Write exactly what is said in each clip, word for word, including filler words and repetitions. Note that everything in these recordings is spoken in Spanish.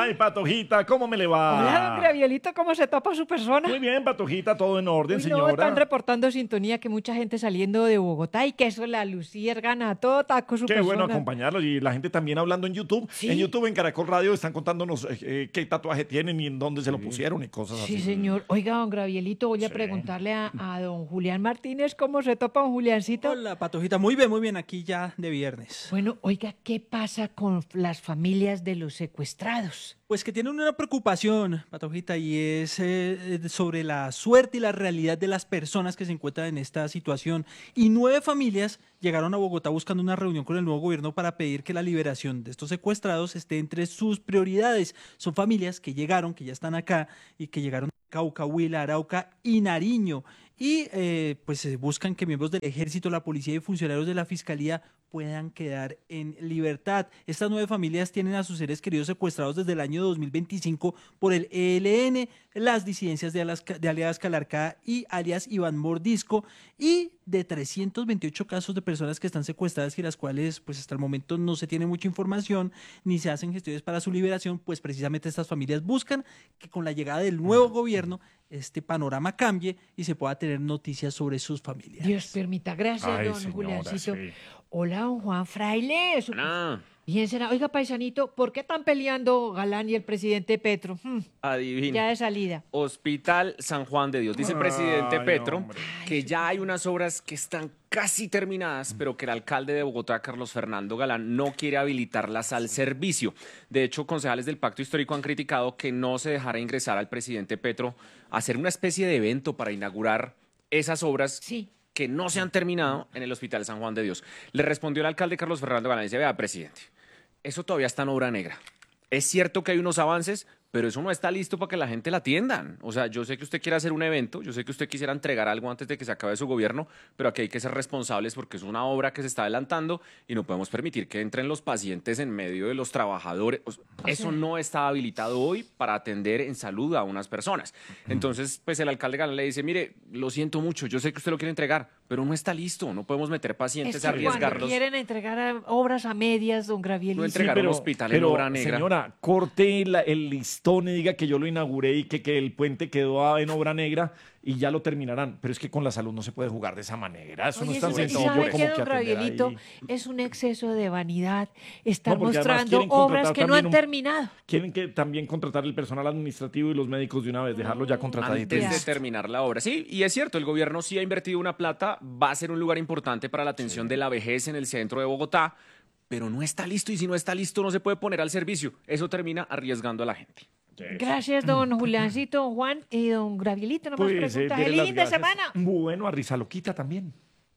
Ay, Patojita, ¿cómo me le va? Hola, don Gravielito, ¿cómo se topa su persona? Muy bien, Patojita, todo en orden, Uy, no, señora. están reportando sintonía que mucha gente saliendo de Bogotá y que eso la luciérgana a todo taco su Qué persona. bueno acompañarlos y la gente también hablando en YouTube. ¿Sí? En YouTube, en Caracol Radio, están contándonos eh, eh, qué tatuaje tienen y en dónde se lo pusieron y cosas Sí, así. señor. Oiga, don Gravielito, voy a Sí. preguntarle a, a don Julián Martínez cómo se topa don Juliancito. Hola, Patojita. Muy bien, muy bien. Aquí ya de viernes. Bueno, oiga, ¿qué pasa con las familias de los secuestrados? Pues que tienen una preocupación, Patojita, y es eh, sobre la suerte y la realidad de las personas que se encuentran en esta situación. Y nueve familias llegaron a Bogotá buscando una reunión con el nuevo gobierno para pedir que la liberación de estos secuestrados esté entre sus prioridades. Son familias que llegaron, que ya están acá y que llegaron de Cauca, Huila, Arauca y Nariño. Y eh, pues eh, buscan que miembros del ejército, la policía y funcionarios de la fiscalía puedan quedar en libertad. Estas nueve familias tienen a sus seres queridos secuestrados desde el año dos mil veinticinco por el E L N, las disidencias de, Alaska, de alias Calarcá y alias Iván Mordisco, y de trescientos veintiocho casos de personas que están secuestradas y las cuales pues hasta el momento no se tiene mucha información ni se hacen gestiones para su liberación. Pues precisamente estas familias buscan que con la llegada del nuevo gobierno este panorama cambie y se pueda tener noticias sobre sus familias. Dios permita. Gracias, Ay, don señora, Juliancito. sí. Hola, don Juan Fraile. Su- Ah, Bien será. Oiga, paisanito, ¿por qué están peleando Galán y el presidente Petro? Hmm, adivina. ya de salida. Hospital San Juan de Dios. Dice el presidente Ay, Petro hombre. que ya hay unas obras que están casi terminadas, pero que el alcalde de Bogotá, Carlos Fernando Galán, no quiere habilitarlas al servicio. De hecho, concejales del Pacto Histórico han criticado que no se dejara ingresar al presidente Petro a hacer una especie de evento para inaugurar esas obras Sí. que no se han terminado en el Hospital San Juan de Dios. Le respondió el alcalde Carlos Fernando Galán y dice, vea, presidente, eso todavía está en obra negra. Es cierto que hay unos avances, pero eso no está listo para que la gente la atiendan. O sea, yo sé que usted quiere hacer un evento, yo sé que usted quisiera entregar algo antes de que se acabe su gobierno, pero aquí hay que ser responsables porque es una obra que se está adelantando y no podemos permitir que entren los pacientes en medio de los trabajadores. O sea, eso no está habilitado hoy para atender en salud a unas personas. Entonces, pues el alcalde Galán le dice, mire, lo siento mucho, yo sé que usted lo quiere entregar, pero no está listo, no podemos meter pacientes Es a que cuando arriesgarlos. quieren entregar a- obras a medias, don Gravielito. No entregar un hospital en pero, obra negra. señora, corte la- el listón y diga que yo lo inauguré y que, que el puente quedó a- en obra negra y ya lo terminarán. Pero es que con la salud no se puede jugar de esa manera. Eso no Oye, es tan eso- ¿y sencillo sabe como qué, que don atender Gravielito? ahí. Es un exceso de vanidad estar No, porque además mostrando quieren obras contratar que no también han un- terminado. Quieren que también contratar el personal administrativo y los médicos de una vez, dejarlo ya contratadito. Antes de Ya. terminar la obra. Sí, y es cierto, el gobierno sí ha invertido una plata, va a ser un lugar importante para la atención de la vejez en el centro de Bogotá, pero no está listo y si no está listo no se puede poner al servicio. Eso termina arriesgando a la gente. Gracias, don Juliancito, don Juan y don Gravielito. No más Pues, eh, preguntas. dele ¡Feliz las fin de gracias. semana! Bueno, a Risa Loquita también.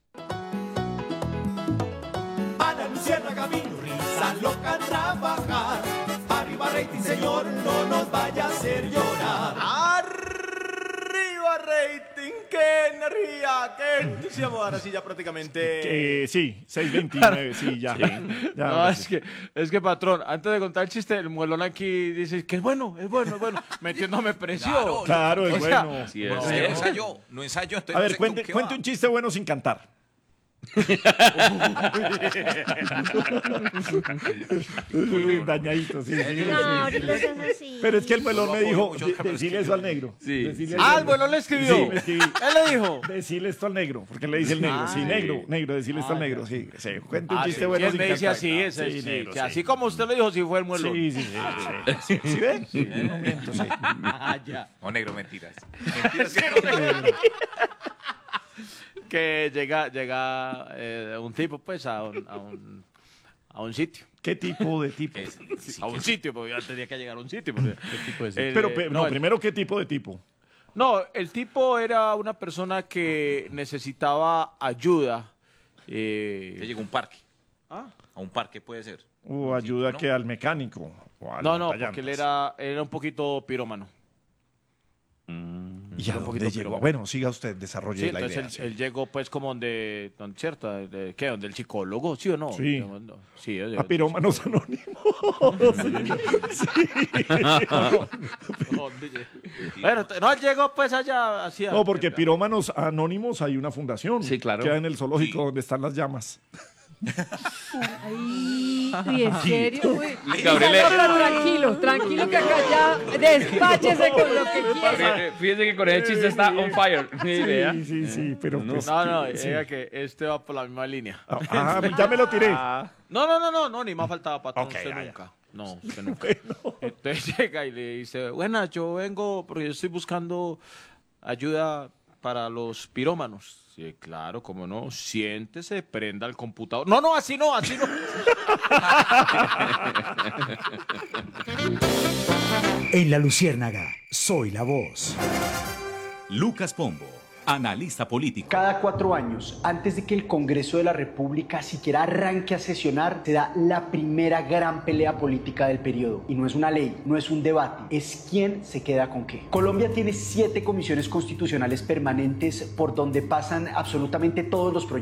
A la luciérnaga vino risa loca a trabajar. Arriba rating, señor, no nos vaya a hacer llorar. Arriba rating, qué energía, qué entusiasmo. Ahora sí ya prácticamente... Eh, sí, seis veintinueve, sí, ya. Ya, No, ahora es sí. que, es que, patrón, antes de contar el chiste, el muelón aquí dice que es bueno, es bueno, es bueno, metiéndome presión. Claro, Claro, es O sea, bueno. Sí, es. No, Sí, no ¿no? ensayó, no ensayó. Entonces A no ver, sé cuente, con qué cuente va. un chiste bueno sin cantar. Dañadito, sí. sí, sí. No, ahorita es así. Pero es que el melón me Yo dijo, apoyo mucho, de- pero es decile que eso yo- al negro. Sí. Decile Ah, eso el muelón le escribió. Sí, me escribí. Él le dijo. Decile esto al negro, porque le dice el negro. Sí, Ay. negro, negro, decile esto al Ah, negro. Sí, sí. Cuente un Ah, chiste sí, bueno sí, sin él me dice cantar. así, ese, Sí, sí, negro, que sí. así como usted lo dijo, sí fue el muelón. Sí, sí, sí. sí. ¿Sí ven? Sí, un momento, sí. Ah, ya. No, negro, mentiras. Mentiras que Que llega, llega eh, un tipo, pues, a un, a un, a un sitio. ¿Qué tipo de tipo? es- sí, A un sitio, porque ya tenía que llegar a un sitio. porque- el- Pero, pe- no, el- primero, ¿qué tipo de tipo? No, el tipo era una persona que necesitaba ayuda. eh, Te llegó a un parque. ¿Ah? A un parque puede ser. O ayuda ¿no? que al mecánico. O al No, no, montañantas. porque él era, él era un poquito pirómano. ¿Y a un poquito dónde llegó? piromano. Bueno, siga usted, desarrolle Sí, la entonces idea. él, sí. él llegó pues como donde, donde ¿cierto? De- ¿Qué? ¿Donde el psicólogo? ¿Sí o no? Sí. No, sí, de- A pirómanos anónimos. ¿Dónde llegó? Bueno, t- no, él llegó pues allá hacia... No, porque pirómanos anónimos hay una fundación. Sí, claro. Queda en el zoológico donde están las llamas. Ay, uy, ¿en serio? Uy, Gabriel, no, pero tranquilo, tranquilo que acá ya despáchese con lo que quiera. Fíjese- Fíjese que con ese chiste está on fire. Sí, vea. Sí, sí, sí, pero No, pues, No, no, sí. diga que este va por la misma línea. Ah, ya me lo tiré. No, no, no, no, no, ni más faltaba, patrón, Ok, usted ya, ya. nunca. No, usted nunca. Entonces llega y le dice, buenas, yo vengo porque yo estoy buscando ayuda para los pirómanos. Sí, claro, cómo no, siéntese, prenda el computador. No, no, así no, así no. En La Luciérnaga, soy la voz. Lucas Pombo, analista político. Cada cuatro años, antes de que el Congreso de la República siquiera arranque a sesionar, se da la primera gran pelea política del periodo. Y no es una ley, no es un debate, es quién se queda con qué. Colombia tiene siete comisiones constitucionales permanentes por donde pasan absolutamente todos los proyectos